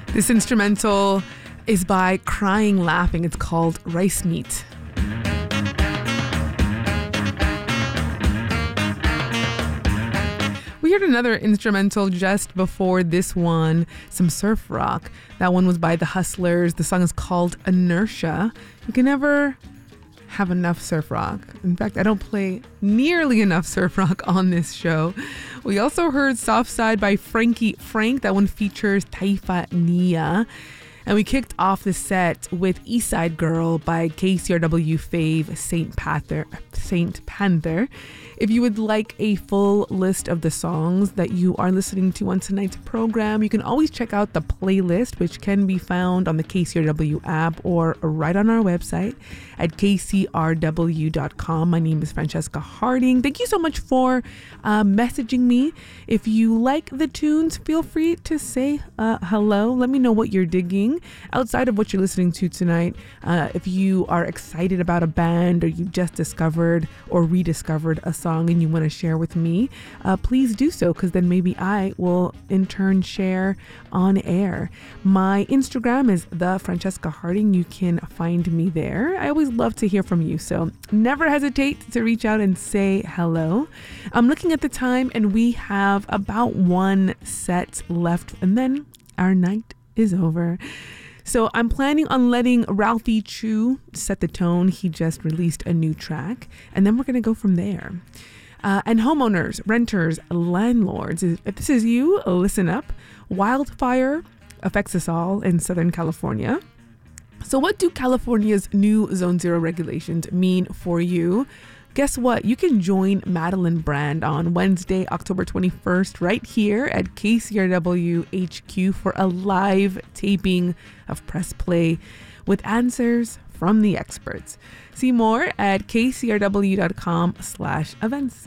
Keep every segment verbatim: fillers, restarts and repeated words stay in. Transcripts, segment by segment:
This instrumental is by Crying Laughing. It's called Rice Meat. We heard another instrumental just before this one, some surf rock. That one was by The Hustlers. The song is called Inertia. You can never have enough surf rock. In fact, I don't play nearly enough surf rock on this show. We also heard Soft Side by Frankie Frank. That one features Taifa Nia. And we kicked off the set with East Side Girl by K C R W fave Saint Panther. Saint Panther. If you would like a full list of the songs that you are listening to on tonight's program, you can always check out the playlist, which can be found on the K C R W app or right on our website at k c r w dot com. My name is Francesca Harding. Thank you so much for uh, messaging me. If you like the tunes, feel free to say uh, hello. Let me know what you're digging outside of what you're listening to tonight. Uh, if you are excited about a band or you just discovered or rediscovered a song and you want to share with me, uh, please do so, because then maybe I will in turn share on air. My Instagram is the Francesca Harding. You can find me there. I always love to hear from you, so never hesitate to reach out and say hello. I'm looking at the time and we have about one set left and then our night is over. So I'm planning on letting Ralphie Chu set the tone. He just released a new track, and then we're going to go from there. Uh, and homeowners, renters, landlords, if this is you, listen up. Wildfire affects us all in Southern California. So what do California's new Zone Zero regulations mean for you? Guess what? You can join Madeline Brand on Wednesday, October twenty-first, right here at K C R W H Q for a live taping of Press Play with answers from the experts. See more at k c r w dot com slash events.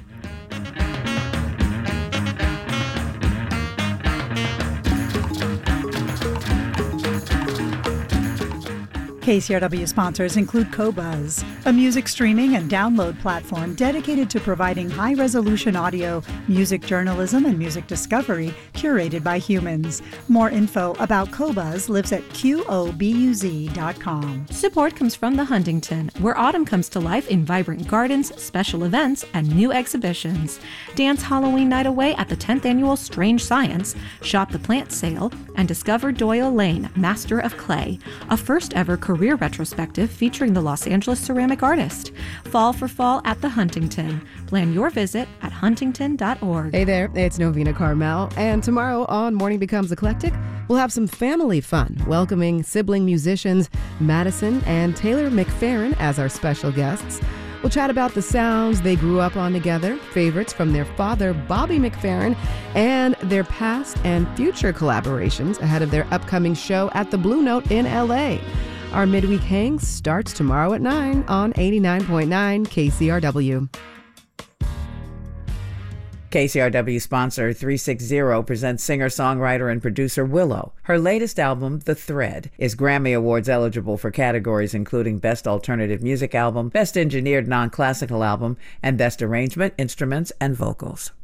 K C R W sponsors include Qobuz, a music streaming and download platform dedicated to providing high-resolution audio, music journalism, and music discovery curated by humans. More info about Qobuz lives at q o b u z dot com. Support comes from the Huntington, where autumn comes to life in vibrant gardens, special events, and new exhibitions. Dance Halloween night away at the tenth Annual Strange Science, shop the plant sale, and discover Doyle Lane, Master of Clay, a first-ever career retrospective featuring the Los Angeles ceramic artist. Fall for Fall at the Huntington. Plan your visit at huntington dot org. Hey there, it's Novena Carmel, and tomorrow on Morning Becomes Eclectic, we'll have some family fun, welcoming sibling musicians Madison and Taylor McFerrin as our special guests. We'll chat about the sounds they grew up on together, favorites from their father, Bobby McFerrin, and their past and future collaborations ahead of their upcoming show at the Blue Note in L A. Our midweek hang starts tomorrow at nine on eighty-nine point nine K C R W. K C R W sponsor three sixty presents singer-songwriter and producer Willow. Her latest album, The Thread, is Grammy Awards eligible for categories including Best Alternative Music Album, Best Engineered Non-Classical Album, and Best Arrangement, Instruments, and Vocals.